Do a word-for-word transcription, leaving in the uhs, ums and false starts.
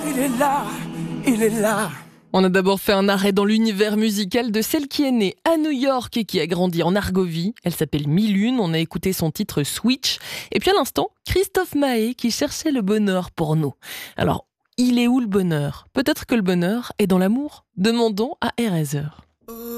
Il est là, il est là. On a d'abord fait un arrêt dans l'univers musical de celle qui est née à New York et qui a grandi en Argovie. Elle s'appelle Milune, on a écouté son titre Switch. Et puis à l'instant, Christophe Maé qui cherchait le bonheur pour nous. Alors, il est où le bonheur ? Peut-être que le bonheur est dans l'amour ? Demandons à Eraser.